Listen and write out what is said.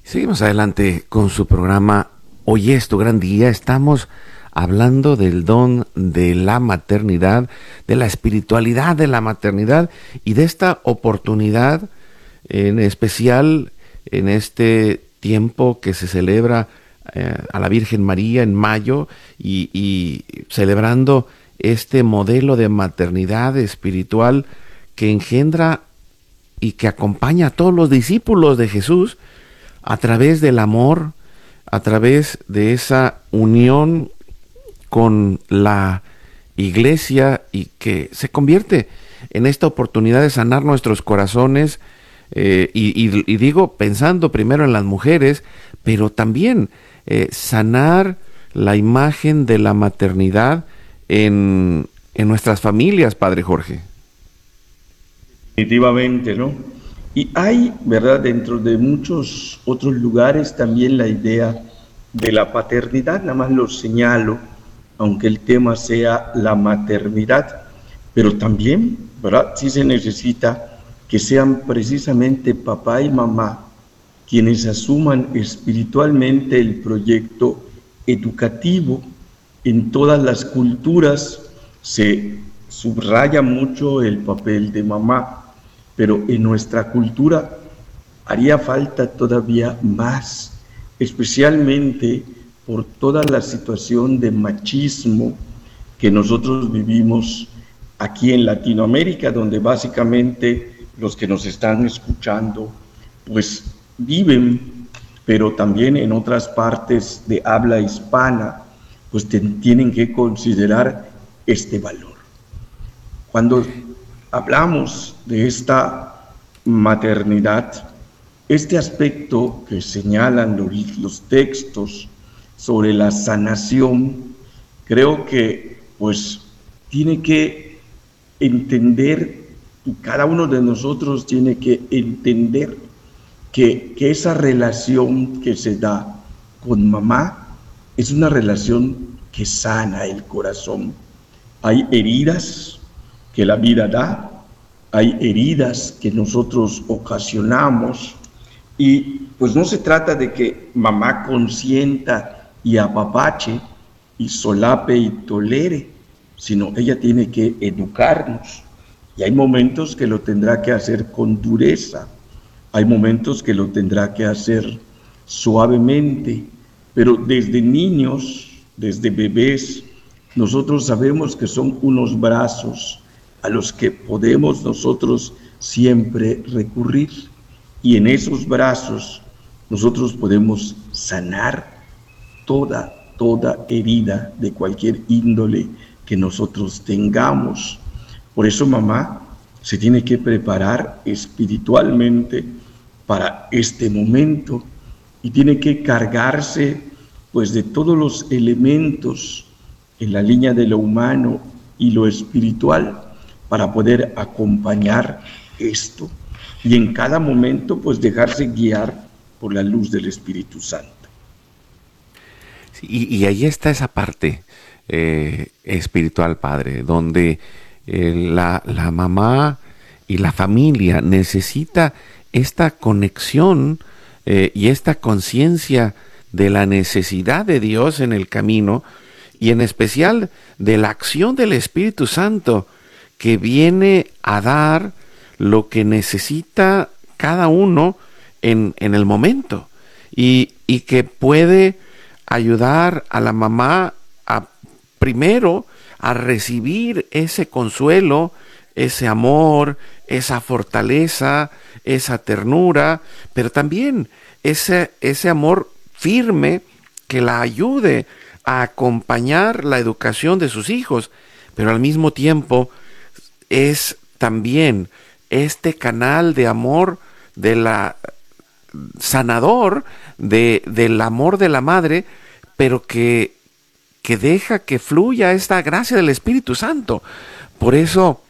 Seguimos adelante con su programa Hoy es tu gran día. Estamos hablando del don de la maternidad, de la espiritualidad de la maternidad y de esta oportunidad en especial en este tiempo que se celebra a la Virgen María en mayo y celebrando este modelo de maternidad espiritual que engendra y que acompaña a todos los discípulos de Jesús a través del amor, a través de esa unión con la iglesia y que se convierte en esta oportunidad de sanar nuestros corazones y digo pensando primero en las mujeres, pero también sanar la imagen de la maternidad en nuestras familias, Padre Jorge. Definitivamente, ¿no? Y hay, ¿verdad?, dentro de muchos otros lugares también la idea de la paternidad, nada más lo señalo, aunque el tema sea la maternidad, pero también, ¿verdad?, sí se necesita que sean precisamente papá y mamá quienes asuman espiritualmente el proyecto educativo. En todas las culturas se subraya mucho el papel de mamá, pero en nuestra cultura haría falta todavía más, especialmente por toda la situación de machismo que nosotros vivimos aquí en Latinoamérica, donde básicamente los que nos están escuchando pues viven, pero también en otras partes de habla hispana pues tienen que considerar este valor. Cuando hablamos de esta maternidad, este aspecto que señalan los textos sobre la sanación, creo que pues tiene que entender, y cada uno de nosotros tiene que entender que esa relación que se da con mamá es una relación que sana el corazón. Hay heridas que la vida da, hay heridas que nosotros ocasionamos y pues no se trata de que mamá consienta y apapache y solape y tolere, sino ella tiene que educarnos y hay momentos que lo tendrá que hacer con dureza, hay momentos que lo tendrá que hacer suavemente, pero desde niños, desde bebés, nosotros sabemos que son unos brazos a los que podemos nosotros siempre recurrir y en esos brazos nosotros podemos sanar toda herida de cualquier índole que nosotros tengamos. Por eso mamá se tiene que preparar espiritualmente para este momento y tiene que cargarse pues de todos los elementos en la línea de lo humano y lo espiritual para poder acompañar esto y en cada momento pues dejarse guiar por la luz del Espíritu Santo. Y ahí está esa parte espiritual, Padre, donde la mamá y la familia necesita esta conexión y esta conciencia de la necesidad de Dios en el camino y en especial de la acción del Espíritu Santo que viene a dar lo que necesita cada uno en el momento y que puede ayudar a la mamá primero a recibir ese consuelo, ese amor, esa fortaleza, esa ternura, pero también ese amor firme que la ayude a acompañar la educación de sus hijos, pero al mismo tiempo es también este canal de amor de la sanador del amor de la madre, pero que deja que fluya esta gracia del Espíritu Santo. Por eso